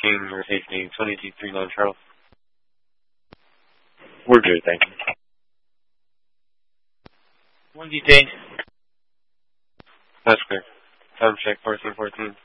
King or safety 2239 Charles. We're good, thank you. 1 detained. That's clear. Time check 1414.